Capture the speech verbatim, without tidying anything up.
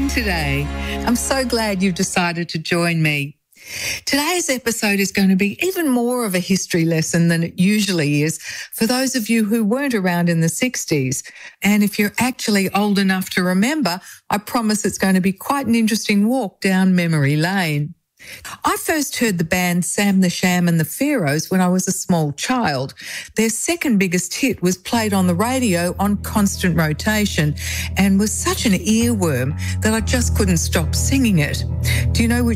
listening today. I'm so glad you've decided to join me. Today's episode is going to be even more of a history lesson than it usually is for those of you who weren't around in the sixties. And if you're actually old enough to remember, I promise it's going to be quite an interesting walk down memory lane. I first heard the band Sam the Sham and the Pharaohs when I was a small child. Their second biggest hit was played on the radio on constant rotation and was such an earworm that I just couldn't stop singing it. Do you know which